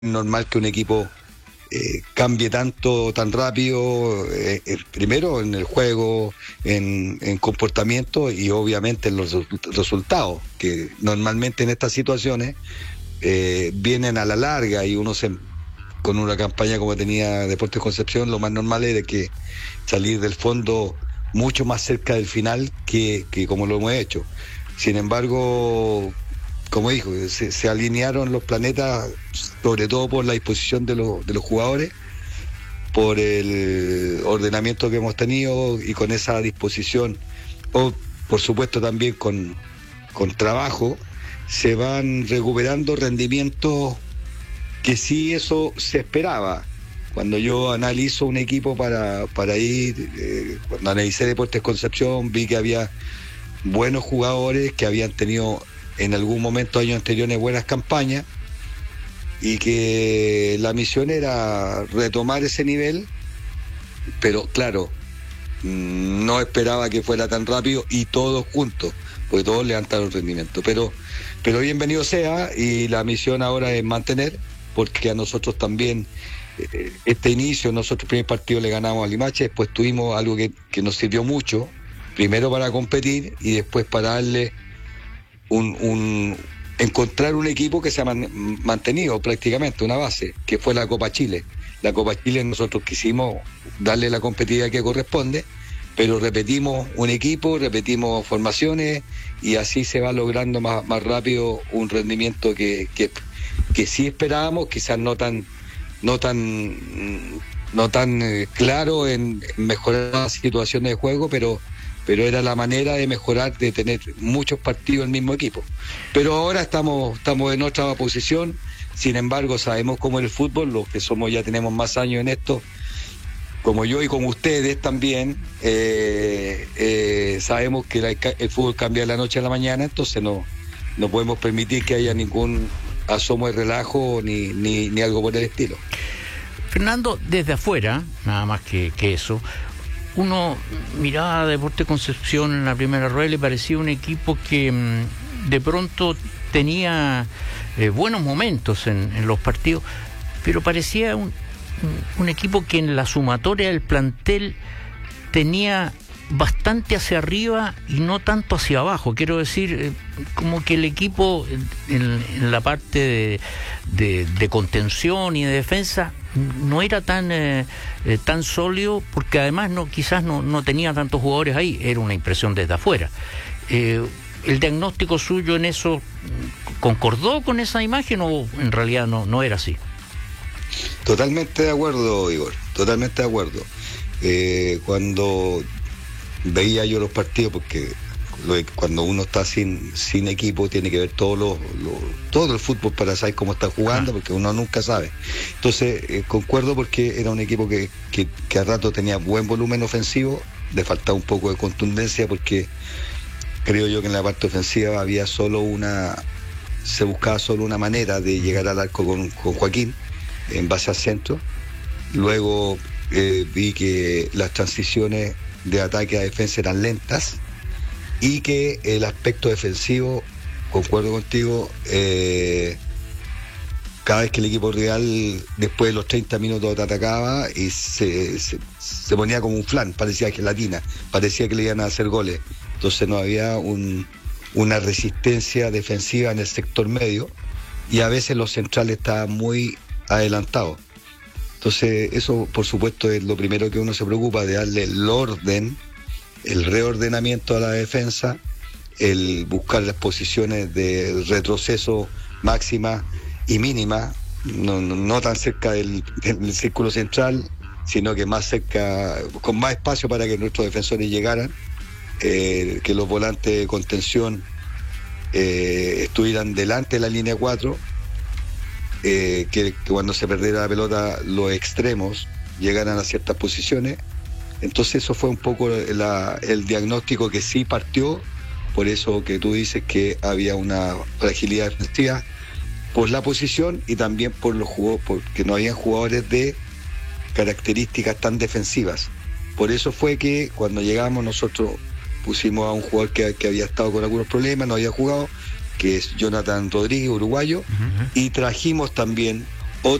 normal que un equipo cambie tan rápido, primero en el juego, en comportamiento y obviamente en los resultados, que normalmente en estas situaciones vienen a la larga y con una campaña como tenía Deportes Concepción, lo más normal era que salir del fondo mucho más cerca del final que como lo hemos hecho. Sin embargo, como dijo, se alinearon los planetas, sobre todo por la disposición de los jugadores, por el ordenamiento que hemos tenido y con esa disposición, o por supuesto también con trabajo, se van recuperando rendimientos que sí eso se esperaba. Cuando yo analizo un equipo para ir, cuando analicé Deportes Concepción, vi que había buenos jugadores que habían tenido en algún momento, años anteriores, buenas campañas, y que la misión era retomar ese nivel, pero claro, no esperaba que fuera tan rápido y todos juntos, porque todos levantaron el rendimiento, pero bienvenido sea, y la misión ahora es mantener, porque a nosotros también este inicio, nosotros el primer partido le ganamos a Limache, después tuvimos algo que nos sirvió mucho, primero para competir y después para darle encontrar un equipo que se ha mantenido prácticamente, una base, que fue la Copa Chile. La Copa Chile nosotros quisimos darle la competitividad que corresponde, pero repetimos un equipo, repetimos formaciones y así se va logrando más rápido un rendimiento que sí esperábamos, quizás no tan claro en mejorar las situaciones de juego, pero era la manera de mejorar, de tener muchos partidos el mismo equipo. Pero ahora estamos en otra posición. Sin embargo, sabemos cómo es el fútbol, los que ya tenemos más años en esto, como yo y como ustedes también, sabemos que el fútbol cambia de la noche a la mañana, entonces no podemos permitir que haya ningún asomo de relajo ni algo por el estilo. Fernando, desde afuera, nada más que eso, uno miraba a Deportes Concepción en la primera rueda y le parecía un equipo que de pronto tenía buenos momentos en los partidos, pero parecía un equipo que en la sumatoria del plantel tenía bastante hacia arriba y no tanto hacia abajo. Quiero decir, como que el equipo en la parte de contención y de defensa no era tan sólido, porque además quizás no tenía tantos jugadores ahí. Era una impresión desde afuera. ¿El diagnóstico suyo en eso concordó con esa imagen o en realidad no era así? Totalmente de acuerdo, Igor, totalmente de acuerdo. Cuando veía yo los partidos, porque cuando uno está sin equipo tiene que ver todo el fútbol para saber cómo está jugando, porque uno nunca sabe. Entonces concuerdo, porque era un equipo que a rato tenía buen volumen ofensivo, le faltaba un poco de contundencia, porque creo yo que en la parte ofensiva se buscaba solo una manera de llegar al arco con Joaquín en base al centro. Luego vi que las transiciones de ataque a defensa eran lentas y que el aspecto defensivo, concuerdo contigo, cada vez que el equipo rival después de los 30 minutos te atacaba y se ponía como un flan, parecía gelatina, parecía que le iban a hacer goles, entonces no había una resistencia defensiva en el sector medio y a veces los centrales estaban muy adelantados. Entonces eso, por supuesto, es lo primero que uno se preocupa, de darle el orden, el reordenamiento a la defensa, el buscar las posiciones de retroceso máxima y mínima, no tan cerca del círculo central, sino que más cerca, con más espacio para que nuestros defensores llegaran, que los volantes de contención estuvieran delante de la línea 4, que cuando se perdiera la pelota los extremos llegaran a ciertas posiciones. Entonces eso fue un poco el diagnóstico que sí partió, por eso que tú dices que había una fragilidad defensiva, por la posición y también por los jugadores, porque no habían jugadores de características tan defensivas. Por eso fue que cuando llegamos nosotros pusimos a un jugador que había estado con algunos problemas, no había jugado, que es Jonathan Rodríguez, uruguayo, y trajimos también